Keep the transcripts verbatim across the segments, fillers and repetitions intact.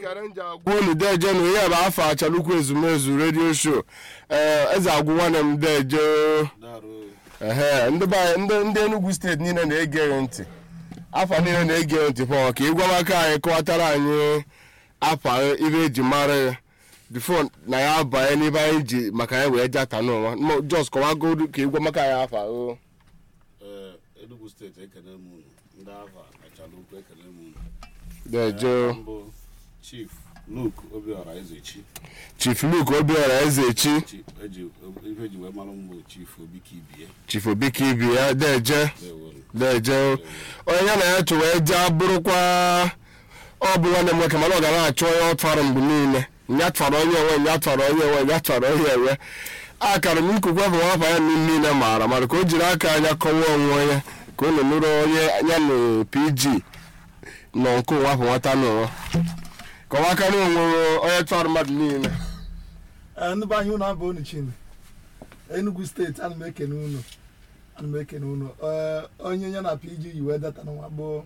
Karanja gwunu deje no ya ba afa achalukwu ezumezu radio show eh eze agwu nwanne m deje ehe ndị ba ndị ndị Enugu steeti niile na-ege ntị afa niile na-ege ntị pọ ka ịgwa maka anyị kọwatara anyị afa ibe eji mara before na ya ba n'ibe anyị ji maka anyị wee jata n'ụwa just kọwa go ka ịgwa maka anyị afa o eh Enugu steeti ekene m ndị afa achalukwu ekene m deje Chief Luke Obiora Ezechi. Chief Luke Obiora Ezechi. Eji eji we mara mbo Chief Obikibie. Chief Obikibie deje. Deje. Onye na ya chụwa eje aburukwa ọ bụ nwanne m nwoke mana ọ ga na-achọ onye ọtụrụ mgbe niile. Nya tụrụ onye enwe, nya tụrụ onye enwe, nya tụrụ onye enwe. Akara m nkukwa bụ nwafa ya niile maara mara ka o jiri aka anya kọwa onwe ya ka ọ nụrụ onye ya na P G nọ nke ụwa bụ nwata n'ụwa. Kọwa aka n'onwe onye tụrụ mmadụ niile. Ndị be anyị ụlọ abụ unu Chine. Enugu steeti ana m ekene unu. Ana m ekene unu. Onye ya na P G yi wee data n'ụwa bụ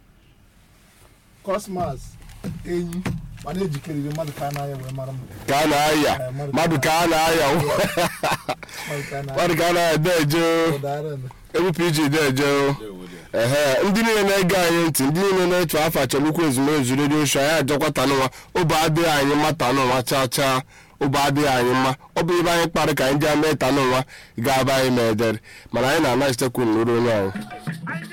Cosmas enyi mana ejikeriri mmadụ ka a na-aya wee mara mmadụ. Ka a na-aya mmadụ ka a na-aya mmadụ ka a na-aya deje ebu P G deje ehe ndị niile na-ege anyị ntị ndị niile na-echu afọ achalukwu ezumezu radio show anyị ajakwata n'ụwa obe adịghị anyị mata n'ụwa chaa chaa obe adịghị anyị mma ọ bụ ibe anyị kparị ka anyị ji ama ịta n'ụwa ga-aba anyị ma edere mana anyị na-anachitekwu n'uru onye anyị